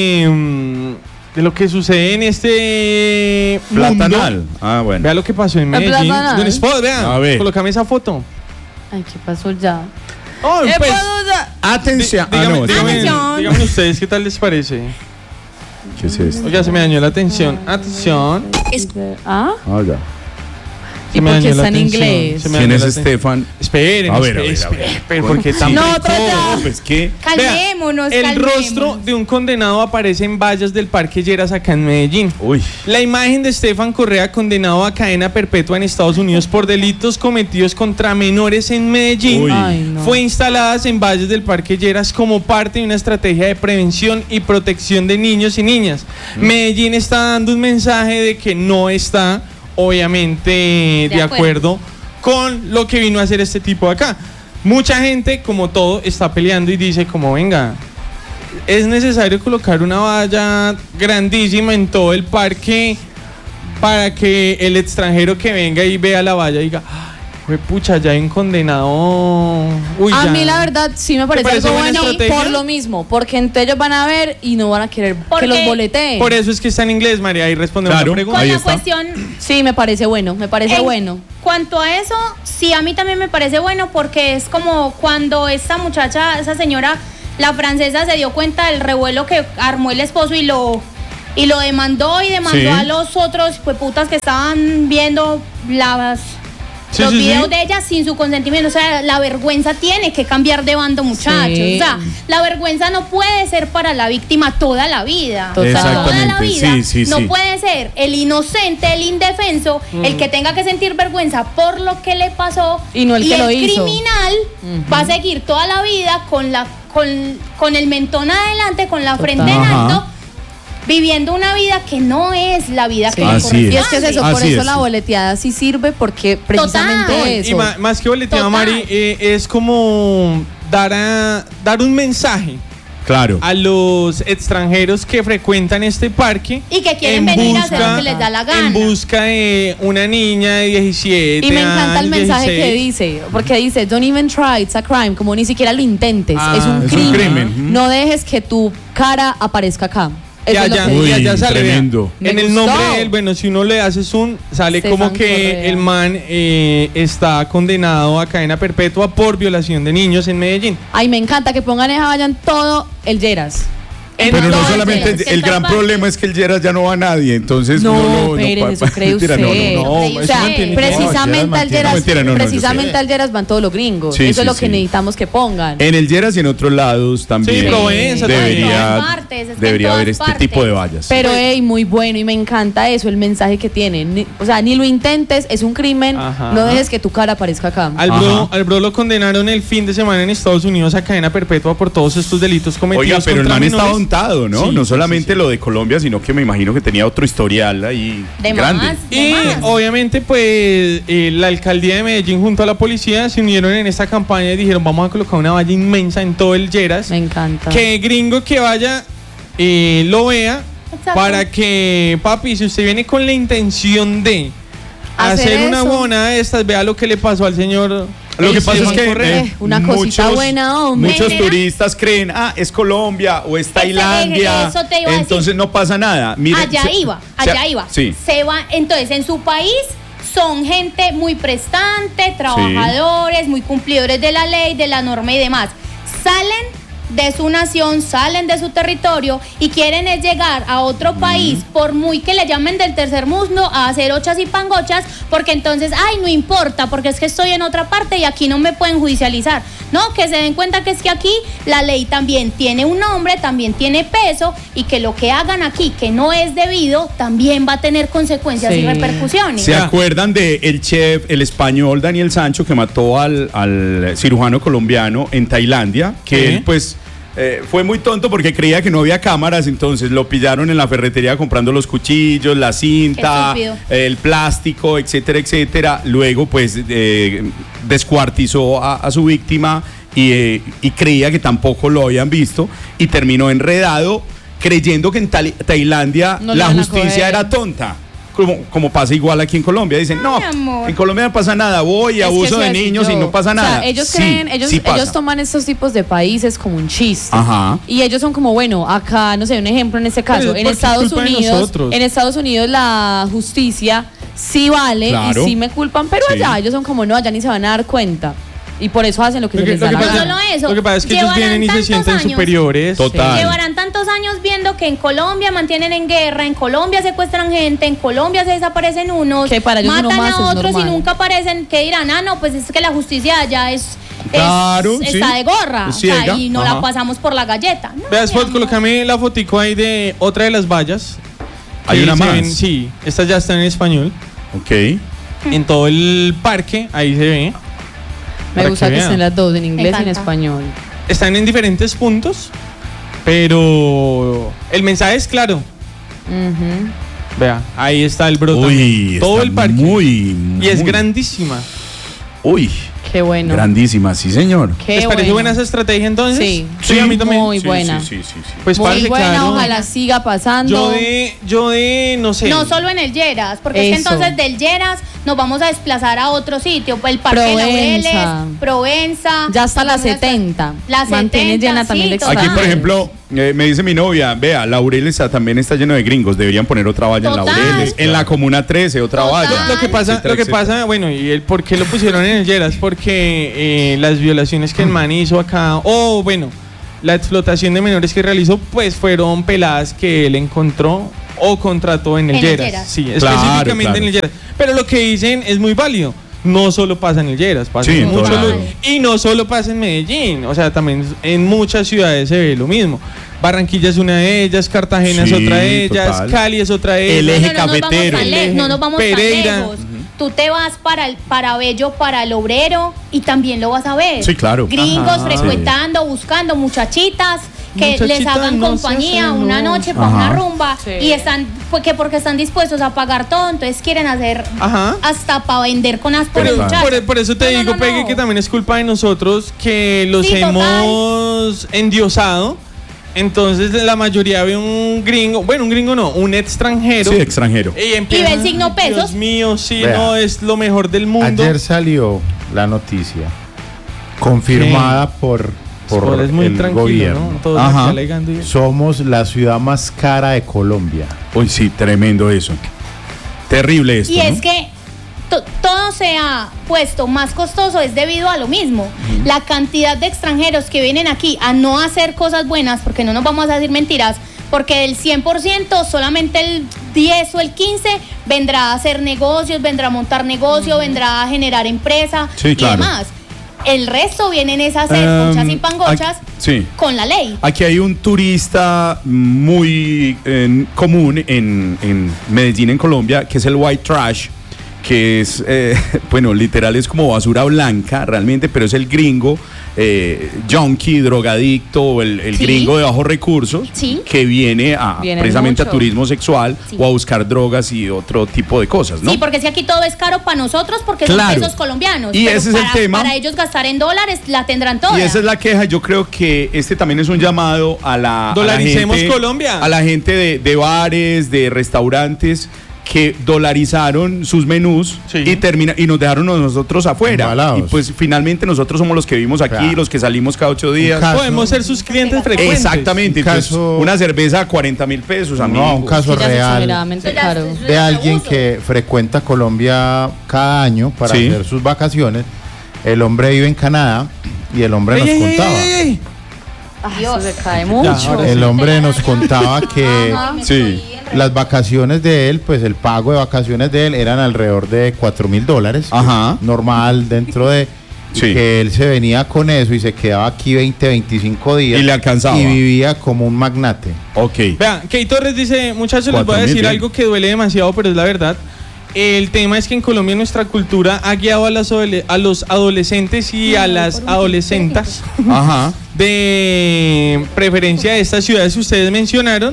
de lo que sucede en este Platanal. mundo, Ah, bueno. vea lo que pasó en Medellín. Platanal. Don Spot, vea, A ver. colócame esa foto. Ay, ¿qué pasó ya? Oh, ¿Qué pues, pasó ya? Atención. Ah, no, Atención. díganme ustedes qué tal les parece. ¿qué es esto? Oiga, se me dañó la atención. Atención. ¿Ah? Ah, ya. ¿Y Se me por qué dañó la está en atención, inglés? se me ¿Quién dañó es la atención. Estefan? Esperen, A ver, a ver, a ver. esperen, porque Sí. tampoco. No, otra ya. Pues qué. Calmémonos, El calmémonos. rostro de un condenado aparece en vallas del Parque Lleras acá en Medellín. Uy. La imagen de Estefan Correa, condenado a cadena perpetua en Estados Unidos por delitos cometidos contra menores en Medellín, Uy. Ay, no. fue instalada en vallas del Parque Lleras como parte de una estrategia de prevención y protección de niños y niñas. Medellín está dando un mensaje de que no está, obviamente, de acuerdo con lo que vino a hacer este tipo acá. Mucha gente, como todo, está peleando y dice como, venga, es necesario colocar una valla grandísima en todo el parque para que el extranjero que venga y vea la valla diga, "Ay, Fue pucha, ya hay un condenado. Uy, A ya. mí la verdad sí me parece parece algo buena bueno estrategia? por lo mismo, porque entonces ellos van a ver y no van a querer que Porque- los boleteen. Por eso es que está en inglés, María. Ahí respondemos Claro. la pregunta. Con Ahí la está. cuestión, Sí, me parece bueno, bueno. cuanto a eso, sí, a mí también me parece bueno porque es como cuando esta muchacha, esa señora, la francesa, se dio cuenta del revuelo que armó el esposo y lo demandó y demandó Sí. a los otros putas que estaban viendo Sí, los sí, videos sí. de ella sin su consentimiento. O sea, la vergüenza tiene que cambiar de bando, muchachos. Sí. O sea, la vergüenza no puede ser para la víctima toda la vida. Total. Toda la Exactamente, vida. sí, sí, no sí. puede ser el inocente, el indefenso, el que tenga que sentir vergüenza por lo que le pasó. Y no el que lo hizo. criminal va a seguir toda la vida con el mentón adelante, con la frente en Ajá. alto, viviendo una vida que no es la vida que le Así corresponde. es. Y es que es eso, Así por eso es. la boleteada sí sirve, porque precisamente Total. eso. Y más que boleteada, Total. Mari, es como dar un mensaje Claro. a los extranjeros que frecuentan este parque Y que quieren venir a hacer lo que les da la gana. en busca de una niña de 17 Y me encanta el años, mensaje que 16. dice, porque dice, don't even try, it's a crime, como ni siquiera lo intentes, Ah, es un es un crimen. crimen. No dejes que tu cara aparezca acá. Eso Ya, es lo ya, que Uy, dice. ya sale, tremendo. vea. Me En el gustó. nombre de él, bueno, si uno le hace zoom, sale Estefan como que Correa. el man está condenado a cadena perpetua por violación de niños en Medellín. Ay, me encanta que pongan esa valla en todo el Lleras. Pero no Entonces, solamente que el gran todas problema es que el Lleras ya no va a nadie, entonces No, Pérez, eso cree mentira, usted. no, no, no. No, O O eso sea, mantiene- precisamente al mantiene. Lleras, No, mentira, no, no, precisamente yo sé. al Lleras van todos los gringos. Sí, Eso sí, es lo sí. que necesitamos que pongan. En el Lleras y en otros lados también Sí, Provenza también. En debería, todas partes, es que en debería haber todas este partes. tipo de vallas. Pero, hey, muy bueno y me encanta eso, el mensaje que tiene. O sea, ni lo intentes, es un crimen, Ajá. no dejes que tu cara aparezca acá. Al bro lo condenaron el fin de semana en Estados Unidos a cadena perpetua por todos estos delitos cometidos. Oiga, pero el contra man estaba menores. untado, ¿no? Sí, No sí, solamente sí, sí. lo de Colombia, sino que me imagino que tenía otro historial ahí De grande. más. Y obviamente pues la alcaldía de Medellín junto a la policía se unieron en esta campaña y dijeron vamos a colocar una valla inmensa en todo el Lleras. Me encanta. Que gringo que vaya lo vea Exacto. para que, papi, si usted viene con la intención de Hacer hacer una eso. huevonada de estas, vea lo que le pasó al señor. Lo que pasa es que una cosita buena, hombre. muchos Mira. turistas creen, es Colombia o es Tailandia, eso te iba a decir. entonces no pasa nada. Mire, allá iba. Sí. Se va, entonces en su país son gente muy prestante, trabajadores, muy cumplidores de la ley, de la norma y demás. Salen de su nación, salen de su territorio y quieren es llegar a otro país, por muy que le llamen del tercer mundo, a hacer ochas y pangochas, porque entonces, no importa, porque es que estoy en otra parte y aquí no me pueden judicializar. No, que se den cuenta que es que aquí la ley también tiene un nombre, también tiene peso y que lo que hagan aquí que no es debido también va a tener consecuencias Sí. y repercusiones. ¿Se acuerdan de el chef, el español Daniel Sancho, que mató al cirujano colombiano en Tailandia? Que Sí. él, pues, fue muy tonto porque creía que no había cámaras, entonces lo pillaron en la ferretería comprando los cuchillos, la cinta, Qué estúpido. el plástico, etcétera, etcétera. Luego, pues, descuartizó a su víctima y creía que tampoco lo habían visto y terminó enredado creyendo que en Tailandia No le la van a justicia coger. era tonta. Como pasa igual aquí en Colombia. Dicen, no, mi amor. en Colombia no pasa nada, voy, Es abuso que de sí, niños y yo- no pasa nada. O sea, ellos Sí, creen, sí pasa. ellos toman estos tipos de países como un chiste. Ajá. Y ellos son como, bueno, acá, no sé, un ejemplo en este caso, Pero en es porque es Estados culpa de Unidos, nosotros. en Estados Unidos la justicia sí vale Claro. y sí me culpan, pero Sí. allá ellos son como, no, allá ni se van a dar cuenta. Y por eso hacen lo que se les da la pasa- gana. No solo eso, Lo que pasa es que ellos llevarán vienen y se tantos sienten años. superiores. Total. Llevarán tantos años viendo que en Colombia mantienen en guerra, en Colombia secuestran gente, en Colombia se desaparecen unos, Que para ellos uno matan más a es otros y normal. nunca aparecen, que dirán, no, pues es que la justicia allá Claro, está sí. de gorra, Es o sea, ciega, y no ajá. la pasamos por la galleta. No, Vea, mi Spot, amor. colócame la fotico ahí de otra de las vallas. Hay Que una se más. ven- sí, esta ya está en español. Ok. En todo el parque, ahí se ve. Me para gusta que vean. estén las dos, en inglés y en encanta. español. Están en diferentes puntos, pero el mensaje es claro. Ujú. Vea, ahí está el brote. Uy, todo está el parque. muy, Y es muy- grandísima. Uy. Qué bueno. Grandísima, sí, señor. Qué ¿Les parece bueno. buena esa estrategia entonces? Sí, a mí también. muy buena. Sí. Pues Muy parce, buena, claro. ojalá siga pasando. Yo de, no sé. No solo en el Lleras, porque es que Eso. entonces del Lleras nos vamos a desplazar a otro sitio, pues el Parque de Provenza. Laureles, Provenza. Ya hasta las Vamos a estar- 70. Las Mantiene 70, llena también de sí, total. Aquí, por Total. ejemplo, me dice mi novia, vea, Laureles también está lleno de gringos, deberían poner otra valla en Total. Laureles. En la Comuna 13, otra Total. valla. Lo que pasa, Etcétera, lo que etcétera. pasa, bueno, y el por qué lo pusieron en el Lleras, porque las violaciones que el man hizo acá, o bueno, la explotación de menores que realizó, pues fueron peladas que él encontró o contrató en el En el Lleras. Lleras. Sí, Claro, específicamente claro. en el Lleras. Pero lo que dicen es muy válido. No solo pasa en el Lleras, pasa Sí, en en todo muchos lado. lugares. Y no solo pasa en Medellín, o sea, también en muchas ciudades se ve lo mismo. Barranquilla es una de ellas, Cartagena es Sí, otra de ellas, total. Cali es otra de El ellas. eje cafetero. No nos vamos Pereira. tan lejos. Tú te vas para Bello, para el Obrero y también lo vas a ver. Sí, claro. Gringos Ajá. frecuentando, buscando muchachitas que les Muchachitas, hagan no compañía seas una celosa. noche para Ajá. una rumba Sí. y están porque están dispuestos a pagar todo, entonces quieren hacer Ajá. hasta para vender con las Pero muchachas. por eso te No, digo, no, Pegue, no. que también es culpa de nosotros que los Sí, total. hemos endiosado. Entonces la mayoría ve un gringo, bueno, un gringo no, un extranjero. Sí, extranjero. empieza, Y ve el signo pesos. Dios mío, sí, Vea. no, es lo mejor del mundo. Ayer salió la noticia confirmada por es muy el tranquilo, gobierno. ¿no? Todos Ajá. aquí alegando y- Somos la ciudad más cara de Colombia. Uy, sí, tremendo eso. Terrible esto, Y ¿no? es que todo se ha puesto más costoso es debido a lo mismo. La cantidad de extranjeros que vienen aquí a no hacer cosas buenas, porque no nos vamos a decir mentiras, porque del 100% solamente el 10 o el 15 vendrá a hacer negocios, vendrá a montar negocio, vendrá a generar empresa Sí, y claro. demás. El resto vienen es a hacer conchas y pangochas Sí. con la ley. Aquí hay un turista muy común en Medellín, en Colombia, que es el white trash, que es, bueno, literal es como basura blanca realmente, pero es el gringo, junkie, drogadicto, el Sí. gringo de bajos recursos, Sí. que viene Viene precisamente mucho. a turismo sexual Sí. o a buscar drogas y otro tipo de cosas, ¿no? Sí, porque si aquí todo es caro para nosotros porque Claro. son pesos colombianos. Y pero ese es el tema. Para ellos gastar en dólares la tendrán toda. Y esa es la queja. Yo creo que este también es un llamado a la Dolaricemos a la gente, Colombia. A la gente de bares, de restaurantes que dolarizaron sus menús Sí. y nos dejaron a nosotros afuera. Embalados. Y pues finalmente nosotros somos los que vivimos aquí, Claro. los que salimos cada 8 días. caso- Podemos ser sus clientes frecuentes. Exactamente. Un Entonces, caso- una cerveza a 40.000 pesos, amigo. No, un caso Sí, ya es real exageradamente caro. de alguien que frecuenta Colombia cada año para Sí. hacer sus vacaciones. El hombre vive en Canadá y el hombre nos contaba. Dios. Se cae mucho. ahora El hombre nos contaba que Sí. las vacaciones de él, pues el pago de vacaciones de él eran alrededor de $4,000. Ajá. Normal dentro de... y Sí. que él se venía con eso y se quedaba aquí 20, 25 días. Y le alcanzaba. Y vivía como un magnate. Ok. Vean, Key Torres dice, muchachos, les voy a 4.000, decir bien. algo que duele demasiado, pero es la verdad. El tema es que en Colombia nuestra cultura ha guiado a los adolescentes y a las adolescentas Ajá. de preferencia de estas ciudades que ustedes mencionaron,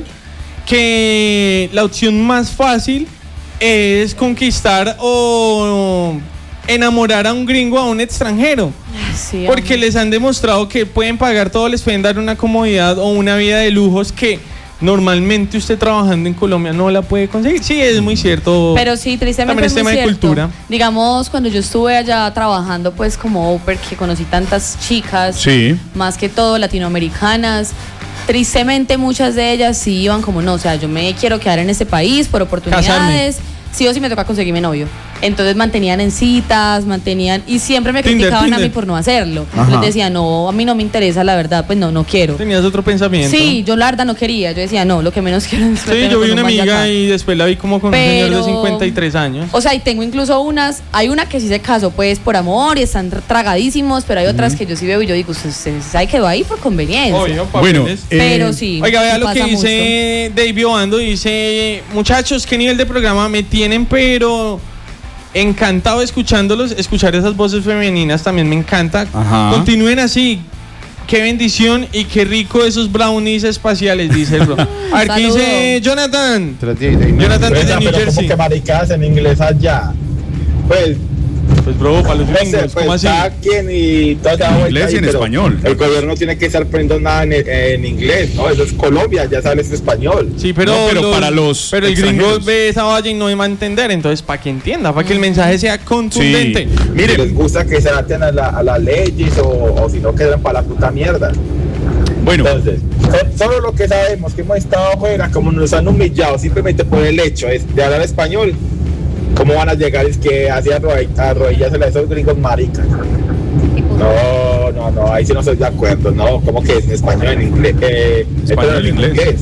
que la opción más fácil es conquistar o enamorar a un gringo, a un extranjero. Sí, Porque les han demostrado que pueden pagar todo, les pueden dar una comodidad o una vida de lujos que normalmente usted trabajando en Colombia no la puede conseguir. Sí, es muy cierto. Pero sí, tristemente También es muy tema de cierto. cultura. Digamos, cuando yo estuve allá trabajando pues como au pair, que conocí tantas chicas, Sí. más que todo latinoamericanas, tristemente muchas de ellas sí iban como no, o sea, yo me quiero quedar en este país por oportunidades. Sí o sí me toca conseguirme novio. Entonces mantenían en citas, y siempre me Tinder, criticaban a Tinder. mí por no hacerlo. Ajá. Les decía, no, a mí no me interesa, la verdad, pues no quiero. Tenías otro pensamiento. Sí, yo la verdad no quería. Yo decía, no, lo que menos quiero es Sí, meterme yo vi con una un man de amiga acá. y después la vi como con un señor de 53 años. O sea, y tengo incluso hay una que sí se casó pues por amor y están tragadísimos, pero hay otras que yo sí veo y yo digo, usted se quedó ahí por conveniencia. Obvio, Bueno, papeles. Pero sí. Oiga, vea sí lo que pasa dice David Obando. Dice, muchachos, ¿qué nivel de programa me tienen? Pero encantado escuchándolos. Escuchar esas voces femeninas también me encanta. Ajá. Continúen así. Qué bendición y qué rico esos brownies espaciales, dice el bro. A ver, ¿qué Saludo. dice Jonathan? 3 días y medio. Jonathan desde New pero Jersey. como que maricadas en inglés allá. Pues, Pues bro, para los gringos, pues, ¿cómo así? cada quien y toda esa vuelta Inglés y ahí, en pero español. El gobierno no tiene que estar poniendo nada en inglés, ¿no? Eso es Colombia, ya sabes español. Sí, pero, No, pero para los pero el gringo extranjeros. ve esa valla y no va a entender, entonces para que entienda, para que el mensaje sea contundente. Sí. Si les gusta que se adapten a las leyes o si no quedan para la puta mierda. Bueno, Entonces, solo lo que sabemos que hemos estado afuera, como nos han humillado simplemente por el hecho de hablar español, ¿cómo van a llegar? Es que así arrodillarse a esos gringos maricas. No, ahí sí no estoy de acuerdo. No, ¿cómo que en español, en inglés? Español, en inglés.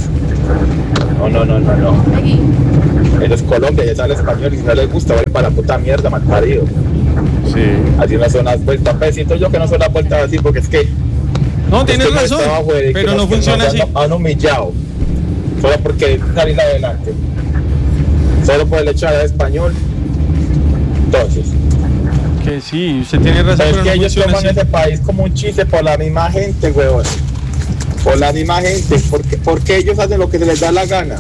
No. Eso es Colombia, ya sabe español y si no les gusta, vale para la puta mierda, mal parido. sí. Así no son las vueltas, pues siento yo que no son las vueltas así porque es que... No, tienes hemos razón, estado afuera y que pero no nos funciona así. han humillado solo porque salir adelante, solo por el hecho de hablar español. Entonces, Que sí, usted tiene razón, pero es pero que no ellos funciona toman así. ese país como un chiste por la misma gente, huevón. Por la misma gente, porque ellos hacen lo que se les da la gana.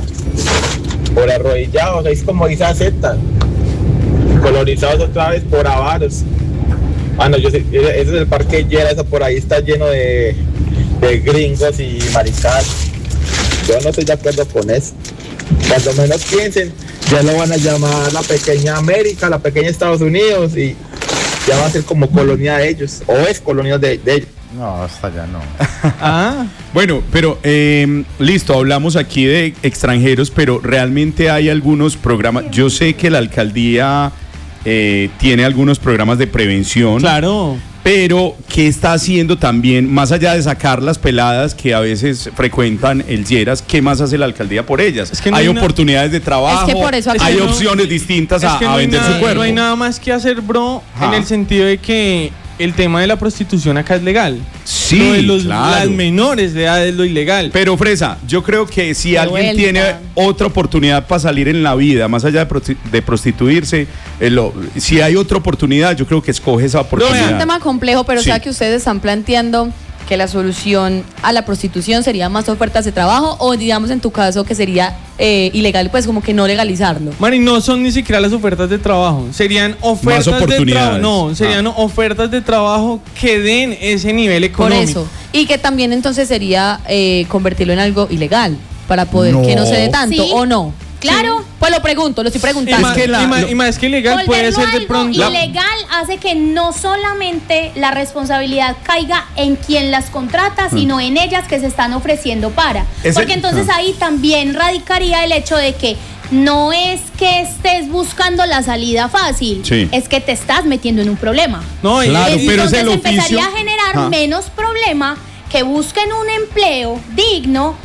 Por arrodillados, es como dice aceptan. Colonizados otra vez por avaros. Yo sé, ese es el parque Llera, eso por ahí está lleno de gringos y maricadas. Yo no estoy de acuerdo con eso. Cuando menos piensen, ya lo van a llamar la pequeña América, la pequeña Estados Unidos y ya va a ser como colonia de ellos, o es colonia de ellos. No, hasta allá no. Bueno, pero listo, hablamos aquí de extranjeros, pero realmente hay algunos programas. Yo sé que la alcaldía tiene algunos programas de prevención. Claro. Pero, ¿qué está haciendo también, más allá de sacar las peladas que a veces frecuentan el Lleras, qué más hace la alcaldía por ellas? Es que no hay hay oportunidades de trabajo, Es que por eso acá hay no- opciones distintas Es a, que a no hay vender nada, su cuerpo. no hay nada más que hacer, bro, en Ajá. el sentido de que el tema de la prostitución acá es legal. Sí, Lo de las claro. menores de edad es lo ilegal. Pero Fresa, yo creo que si De alguien vuelta. tiene otra oportunidad para salir en la vida, más allá de prostituirse, si hay otra oportunidad, yo creo que escoge esa Es oportunidad. un tema complejo, pero Sí. o sea que ustedes están planteando que la solución a la prostitución sería más ofertas de trabajo o digamos en tu caso que sería ilegal, pues como que no legalizarlo. Mari, no son ni siquiera las ofertas de trabajo, serían ofertas de trabajo. oportunidades. No, serían ofertas de trabajo que den ese nivel Por económico. eso. Y que también entonces sería convertirlo en algo ilegal para poder que no se dé tanto, Sí. ¿o no? Claro. Pues lo pregunto, lo estoy Y preguntando. más, que la- y más que ilegal puede Volverlo ser de algo pronto. ilegal hace que no solamente la responsabilidad caiga en quien las contrata, sino en ellas que se están ofreciendo para. Ese- Porque entonces ahí también radicaría el hecho de que no es que estés buscando la salida fácil, Sí. es que te estás metiendo en un problema. No, y- Claro, y- pero es Entonces el oficio. empezaría a generar Ah. menos problema que busquen un empleo digno.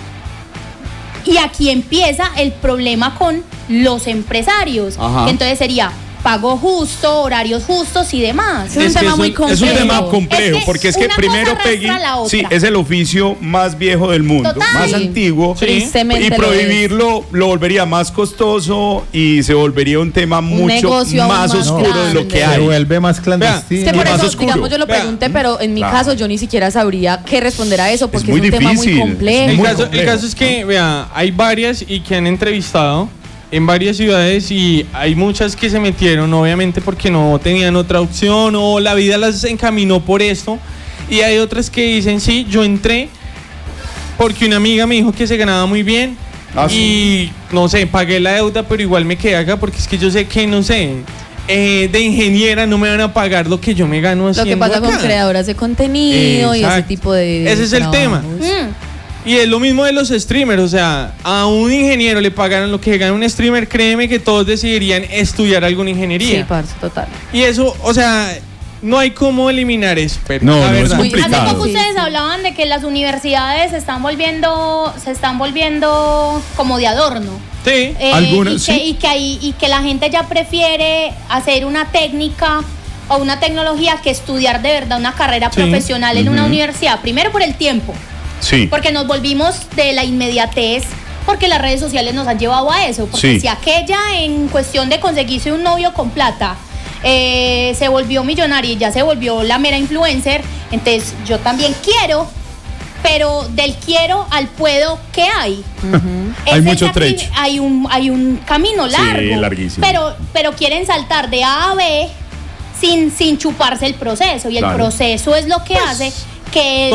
Y aquí empieza el problema con los empresarios. Ajá. Que entonces sería pago justo, horarios justos y demás. Es un tema muy Es complejo. un tema complejo, Es que porque es que una primero cosa arrastra Peggy, a la otra. sí, es el oficio más viejo del mundo, Total. más Sí. antiguo, Tristemente y lo prohibirlo lo volvería más costoso y se volvería un tema mucho negocio aún más más oscuro de lo grande. que Se hay. vuelve más clandestino. Es que por y más eso, oscuro. digamos, yo lo Vea. pregunté, pero en mi Claro. caso yo ni siquiera sabría qué responder a eso, porque es, muy un tema muy difícil, complejo. El muy caso, complejo. el caso es que, vea, hay varias y que han entrevistado en varias ciudades y hay muchas que se metieron, obviamente, porque no tenían otra opción o la vida las encaminó por esto. Y hay otras que dicen, sí, yo entré porque una amiga me dijo que se ganaba muy bien Ah, y, no sé, pagué la deuda, pero igual me quedé acá porque es que yo sé que, no sé, de ingeniera no me van a pagar lo que yo me gano Lo haciendo que pasa con acá. creadoras de contenido y ese Exacto. tipo de Ese es el tema. trabajos. Y es lo mismo de los streamers, o sea, a un ingeniero le pagaran lo que gana un streamer, créeme que todos decidirían estudiar alguna ingeniería. Sí, parce, total. Y eso, o sea, no hay cómo eliminar eso, pero No, la no, es verdad. complicado. Hace poco Sí, ustedes sí. hablaban de que las universidades se están volviendo como de adorno. Sí. Algunas, sí. Y que la gente ya prefiere hacer una técnica o una tecnología que estudiar de verdad una carrera Sí. profesional en una universidad. Primero por el tiempo, Sí. porque nos volvimos de la inmediatez, porque las redes sociales nos han llevado a eso. Porque Sí. si aquella en cuestión de conseguirse un novio con plata se volvió millonaria y ya se volvió la mera influencer, entonces yo también quiero, pero del quiero al puedo, ¿qué hay? Hay Ese mucho sacri- trecho. Hay un camino Sí, largo. larguísimo. Pero quieren saltar de A a B sin chuparse el proceso. Y el proceso es lo que hace que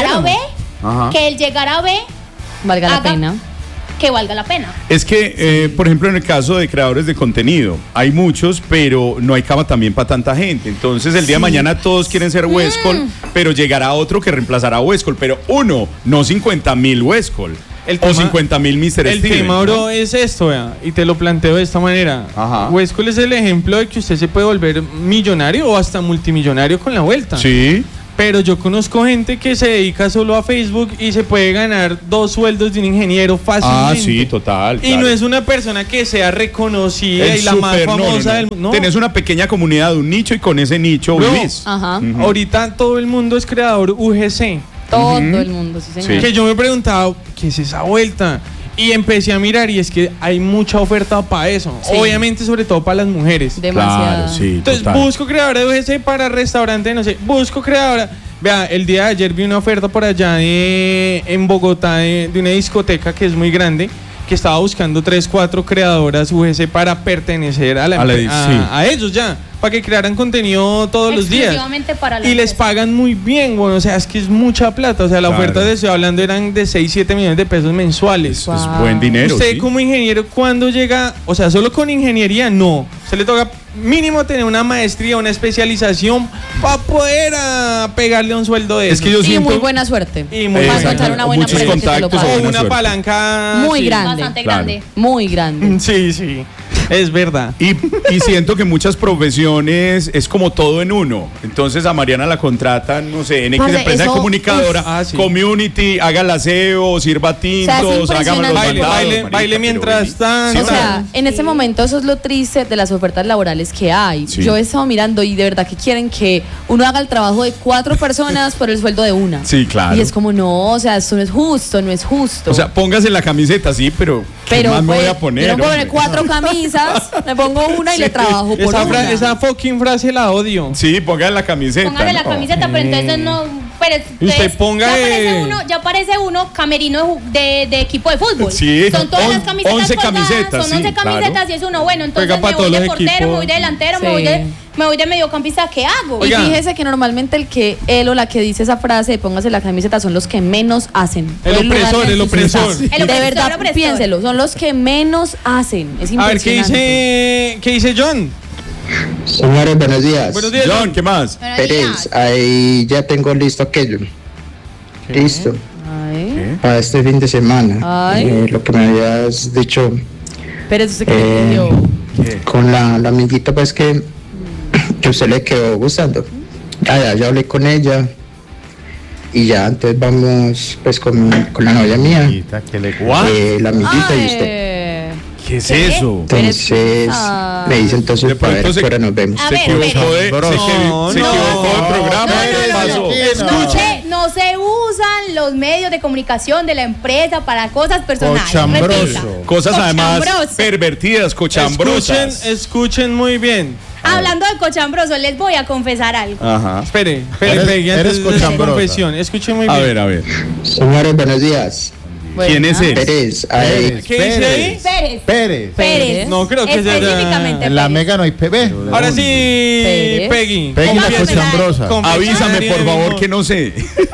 el llegar a B valga la pena. Que valga la pena. Es que, por ejemplo, en el caso de creadores de contenido, hay muchos, pero no hay cama también para tanta gente. Entonces, el día de mañana todos quieren ser Westcol, pero llegará otro que reemplazará a Westcol, pero uno, no 50.000 Westcol. O 50.000 Mr. Steven. El tema, bro, es esto, vea, y te lo planteo de esta manera. Westcol es el ejemplo de que usted se puede volver millonario o hasta multimillonario con la vuelta. Sí. Pero yo conozco gente que se dedica solo a Facebook y se puede ganar 2 sueldos de un ingeniero fácilmente. Sí, total. Y no es una persona que sea reconocida y la más famosa del mundo. Tenés una pequeña comunidad de un nicho y con ese nicho vivís. Ahorita todo el mundo es creador UGC. Todo el mundo, sí, señor. Que yo me he preguntado, ¿qué es esa vuelta? Y empecé a mirar y es que hay mucha oferta para eso. Sí. Obviamente, sobre todo para las mujeres. Demasiado. Claro, sí, entonces, total. busco creadora de UGC para restaurante, no sé. Busco creadora. Vea, el día de ayer vi una oferta por allá en Bogotá de una discoteca que es muy grande, que estaba buscando 3, 4 creadoras UGC para pertenecer a ellos ya, para que crearan contenido todos los días. Para y les pagan muy bien, bueno, o sea, es que es mucha plata. O sea, la oferta de estoy hablando eran de 6, 7 millones de pesos mensuales. Es buen dinero. Usted como ingeniero, ¿cuándo llega? O sea, solo con ingeniería no. Se le toca mínimo tener una maestría, una especialización para poder pegarle un sueldo de eso. Es que yo siento... muy buena suerte. Y muy para encontrar una buena muchos contactos o una palanca muy grande. Bastante grande. Muy grande. Sí, sí. Es verdad. Y siento que muchas profesiones es como todo en uno. Entonces a Mariana la contratan, no sé, en X empresa de comunicadora, community, haga el aseo, sirva tintos, haga los mandados. Baile mientras tanto. O sea, en este momento eso es lo triste de las ofertas laborales que hay. Sí. Yo he estado mirando y de verdad que quieren que uno haga el trabajo de 4 personas por el sueldo de una. Sí, claro. Y es como, no, o sea, esto no es justo, no es justo. O sea, póngase la camiseta, sí, pero ¿qué más me voy a poner? Yo no puedo poner 4 camisas. Me pongo una y le trabajo por una. Esa fucking frase la odio. Sí, póngale la camiseta. Póngale la camiseta, pero entonces no. Pero entonces, usted ponga. Ya aparece uno camerino de equipo de fútbol. Sí. Son todas las camisetas. 11 colgadas, camisetas. Son 11 camisetas, claro. Y es uno. Bueno, entonces me voy de portero, me voy de delantero, me voy de mediocampista. ¿Qué hago? Oiga. Y fíjese que normalmente él o la que dice esa frase, póngase la camiseta, son los que menos hacen. El opresor. De verdad, piénselo, son los que menos hacen. Es impresionante. A ver, ¿qué dice John? Señores, buenos días. Buenos días, John, ¿qué más? Pérez, ahí ya tengo listo aquello. ¿Qué? Listo. Ay. Para este fin de semana. Lo que me habías dicho. Pérez, ¿usted qué le dio? Con la amiguita, pues que usted le quedó gustando. Ya hablé con ella. Y ya, entonces vamos pues con la novia mía. La amiguita y usted. ¿Qué es eso? Entonces, me dice entonces para ver qué hora nos vemos. Se equivocó de programa. No se usan los medios de comunicación de la empresa para cosas personales. Cochambroso. Cosas además pervertidas, cochambrosas. Escuchen muy bien. Hablando de cochambroso, les voy a confesar algo. Ajá. Espere, eres confesión. Escuchen muy bien. A ver. Señores, buenos días. ¿Quién es él? Pérez. ¿Qué dice ahí? Pérez. No creo que sea. En la Mega no hay PB. Ahora sí, Peggy. Peggy la cochambrosa. Avísame, por favor, que no sé.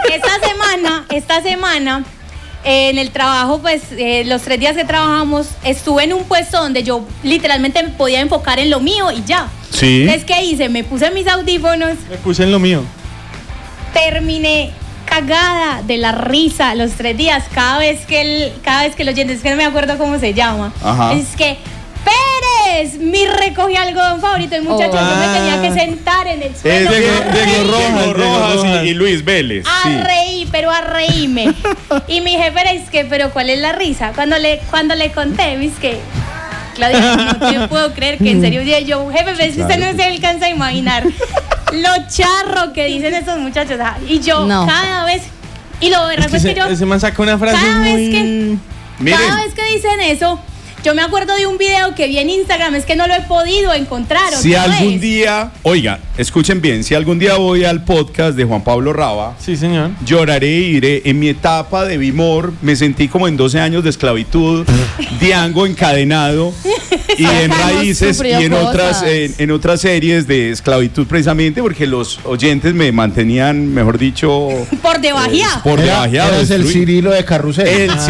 Esta semana, en el trabajo, pues, los 3 días que trabajamos, estuve en un puesto donde yo literalmente me podía enfocar en lo mío y ya. Sí. Es que hice, me puse mis audífonos. Me puse en lo mío. Terminé cagada de la risa los 3 días, cada vez que lo oyente, es que no me acuerdo cómo se llama. Ajá. Es que Pérez, mi recogí algodón favorito, el muchacho, yo me tenía que sentar en el suelo. Diego Rojas y Luis Vélez. A reírme. Y mi jefe es que, pero ¿cuál es la risa? Cuando le conté, es que Claudia, no te puedo creer que en serio, yo, jefe, pero es que usted no se alcanza a imaginar lo charro que dicen esos muchachos. Y yo cada vez, y lo berraco es que yo, ese man saca una frase cada vez que dicen eso, yo me acuerdo de un video que vi en Instagram, es que no lo he podido encontrar. Si algún día, oiga, escuchen bien, si algún día voy al podcast de Juan Pablo Raba, sí, señor, lloraré y diré, en mi etapa de Bimor me sentí como en 12 años de esclavitud, Diango encadenado, y en Acá hemos Raíces y sufrido en otras cosas. en otras series de esclavitud, precisamente porque los oyentes me mantenían, mejor dicho, Por debajeado. por debajeado. Eres el destruido. Cirilo de Carrusel.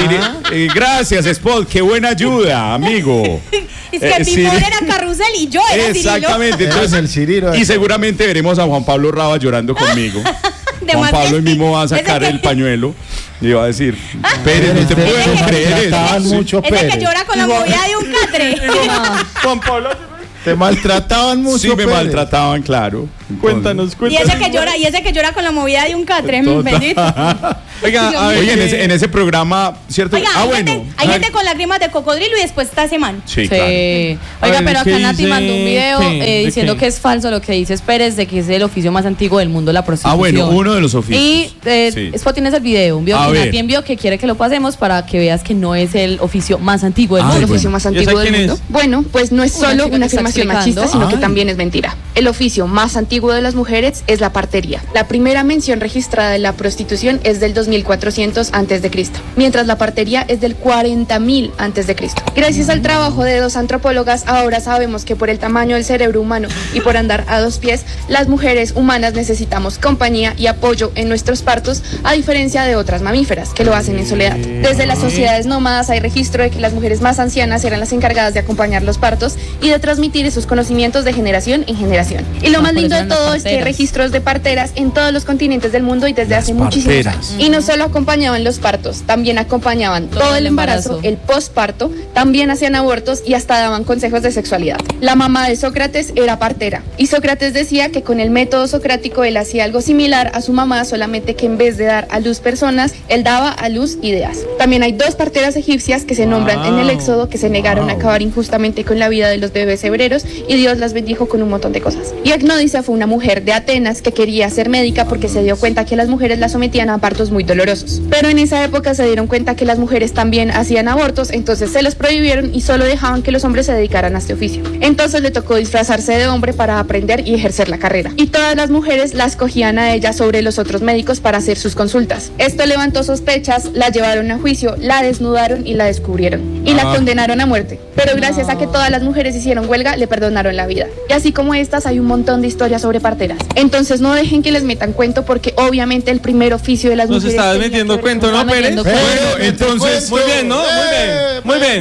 Gracias, Spot, qué buena ayuda, amigo. Es que Ciri- Pipón era Carrusel y yo era Cirilo. Exactamente, Eres entonces el Cirilo de y seguramente veremos a Juan Pablo Raba llorando conmigo. De Juan más Pablo que- mismo va a sacar ese que- el pañuelo y va a decir, Pérez, no te Ese puedo que- creer eso. Trataban mucho, Ese que Pérez. llora con la movida de un catre. Juan Pablo, Te maltrataban mucho, Sí, me Pérez. maltrataban, claro. cuéntanos. Y ese que llora con la movida de un catre, Total. bendito. Oiga, a ver, Oye, en ese programa, ¿cierto? Oiga, Bueno. hay gente con lágrimas de cocodrilo y después está ese man. Sí, Sí. claro. Oiga, A ver, pero ¿qué acá Nati dice? mandó un video ¿Qué? ¿De diciendo qué? que es falso lo que dice Pérez de que es el oficio más antiguo del mundo, la prostitución. Bueno, uno de los oficios. Y Sí. Spot tienes el video, un video A que ver. Nati envió que quiere que lo pasemos para que veas que no es el oficio más antiguo del Ay, mundo. el bueno. oficio más ¿Y esa antiguo del quién mundo. es? Bueno, pues no es Una solo chica que una está afirmación explicando. machista, sino que Ay. también es mentira. El oficio más antiguo de las mujeres es la partería. La primera mención registrada de la prostitución es del 2400 a.C., mientras la partería es del 40.000 a.C. Gracias al trabajo de dos antropólogas, ahora sabemos que por el tamaño del cerebro humano y por andar a dos pies, las mujeres humanas necesitamos compañía y apoyo en nuestros partos, a diferencia de otras mamíferas que lo hacen en soledad. Desde las sociedades nómadas hay registro de que las mujeres más ancianas eran las encargadas de acompañar los partos y de transmitir esos conocimientos de generación en generación. Y lo más por eso lindo de eran las todo es que hay parteras. registros de parteras en todos los continentes del mundo y desde hace muchísimos parteras. años. Y no solo acompañaban los partos, también acompañaban todo el embarazo, el posparto, también hacían abortos y hasta daban consejos de sexualidad. La mamá de Sócrates era partera y Sócrates decía que con el método socrático él hacía algo similar a su mamá, solamente que en vez de dar a luz personas, él daba a luz ideas. También hay dos parteras egipcias que se nombran en el Éxodo que se negaron a acabar injustamente con la vida de los bebés hebreros y Dios las bendijo con un montón de cosas. Y Agnódice fue una mujer de Atenas que quería ser médica porque se dio cuenta que las mujeres la sometían a partos muy dolorosos. Pero en esa época se dieron cuenta que las mujeres también hacían abortos, entonces se los prohibieron y solo dejaban que los hombres se dedicaran a este oficio. Entonces le tocó disfrazarse de hombre para aprender y ejercer la carrera. Y todas las mujeres la escogían a ella sobre los otros médicos para hacer sus consultas. Esto levantó sospechas, la llevaron a juicio, la desnudaron y la descubrieron. Y la condenaron a muerte. Pero gracias a que todas las mujeres hicieron huelga, le perdonaron la vida. Y así como estas, hay un montón de historias sobre parteras. Entonces no dejen que les metan cuento porque obviamente el primer oficio de las Nos mujeres... estabas tenía metiendo que ver cuento, con- ¿no, Está Pérez? metiendo Bueno, entonces, Muy bien, ¿no? Muy bien. Muy bien.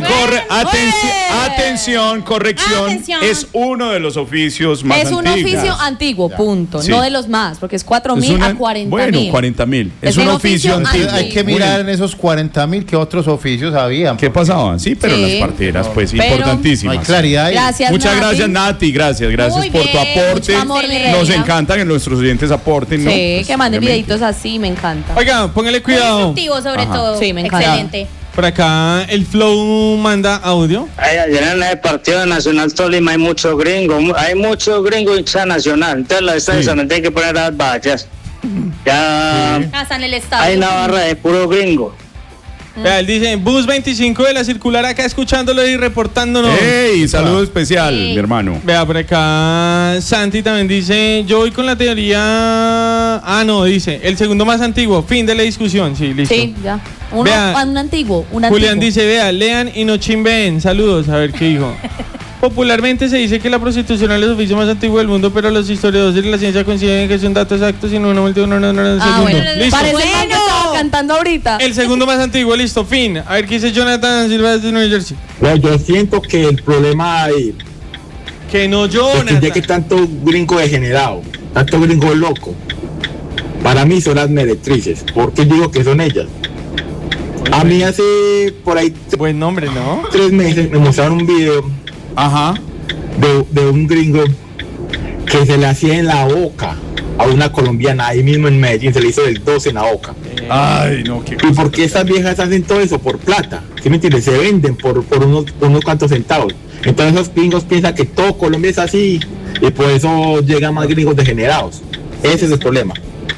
Atención, corrección. Atención. Es uno de los oficios más Es un antiguos. oficio antiguo, punto. Sí. No de los más, porque es Es 4.000 una- a 40.000. Bueno, 40.000. Es un oficio antiguo. Hay que mirar en esos 40.000 que otros oficios habían. ¿Qué pasaba? Sí, pero Sí. las parteras, pues, Pero- No hay importantísimas. claridad ahí. Gracias, Muchas Nati. gracias, Nati. Gracias Muy por tu bien, aporte. mucho amor, mi Nos reina. encanta que nuestros oyentes aporten, ¿no? Sí, Pues, que manden obviamente. videitos así, me encanta. Oiga, póngale Muy cuidado. instructivo sobre Ajá. todo. Sí, me encanta. Excelente. Por acá el Flow manda audio. Ayer en el partido de Nacional Tolima hay mucho gringo hincha nacional. Entonces los estadios también tienen que poner las vallas. Ya Hasta en el estadio. hay una barra de puro gringo. Vea, él dice, bus 25 de la circular acá escuchándolo y reportándonos. ¡Ey! Saludo especial, Sí. mi hermano. Vea, por acá Santi también dice, yo voy con la teoría... Ah, no, dice, el segundo más antiguo, fin de la discusión. Sí, listo. Sí, ya. Vea, Un antiguo, un Julián antiguo. dice, vea, lean y no chimbeen. Saludos, a ver qué dijo. Popularmente se dice que la prostitución es el oficio más antiguo del mundo, pero los historiadores de la ciencia coinciden en que son datos exactos y no una multitud, no, segundo. Bueno, Listo. parece el man que estaba cantando ahorita. El segundo más antiguo, listo, fin. A ver qué dice Jonathan Silva de New Jersey. Bueno, yo siento que el problema hay Que no, porque Jonathan. ya que tanto gringo degenerado, tanto gringo loco, para mí son las meretrices. ¿Por qué digo que son ellas? A mí hace por ahí Buen nombre, ¿no? 3 meses me mostraron un video Ajá. de un gringo que se le hacía en la boca a una colombiana ahí mismo en Medellín, se le hizo del 12 en la boca. Ay, no, qué ¿Y por qué estas viejas hacen todo eso? Por plata. ¿Sí me entiendes? Se venden por unos cuantos centavos. Entonces esos gringos piensan que todo Colombia es así y por eso llegan más gringos degenerados. Ese es el problema.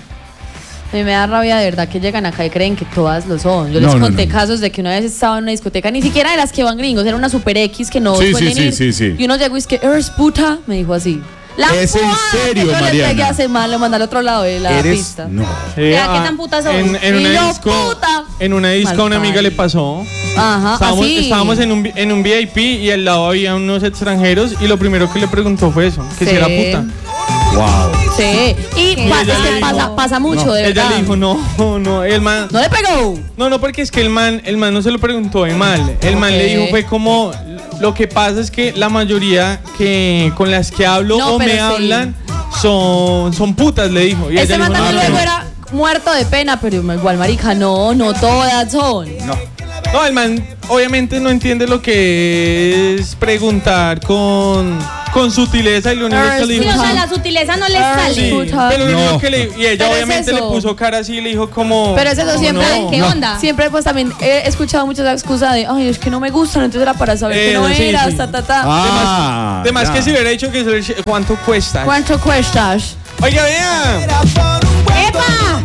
A mí me da rabia de verdad que llegan acá y creen que todas lo son. Yo No, les no, conté no. casos de que una vez estaba en una discoteca, ni siquiera de las que van gringos, era una super X que no Sí, suelen sí, ir. sí, sí. Y uno llegó y es que, eres puta, me dijo así. La ¿Es en puta, serio, que yo le Mariana? pegué hace mal, lo mandé al otro lado de la Eres. pista. No. Vea, ¿qué tan putas son? En Y una yo, disco, puta. en una disco a una amiga le Malparido. pasó Ajá, estábamos en un VIP y al lado había unos extranjeros y lo primero que le preguntó fue eso, que si era puta. Wow. Sí, y pasa mucho, no, de verdad. Ella le dijo, no, el man... ¿No le pegó? No, porque es que el man no se lo preguntó de mal. El man le dijo, fue como, lo que pasa es que la mayoría que con las que hablo hablan son putas, le dijo. Y ese man también luego era muerto de pena, pero igual, marica, no todas son. No, el man obviamente no entiende lo que es preguntar con sutileza y lo único que le dijo... Sí, o sea, la sutileza no le sale. Sí, pero lo único que y ella pero obviamente le puso cara así y le dijo como... Pero es eso siempre, ¿qué onda? Siempre pues también he escuchado muchas excusas de, ay, es que no me gustan, entonces era para saber que no eras, Además que si hubiera dicho que ¿cuánto cuesta? ¿Cuánto cuestas? Oiga, vean. ¡Epa!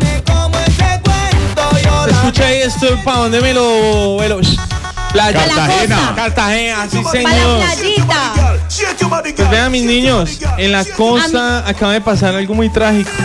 Se escucha ahí esto, ¿para dónde me lo playa? Cartagena, sí señor. Para la playita. Pues vean mis niños, en la costa acaba de pasar algo muy trágico.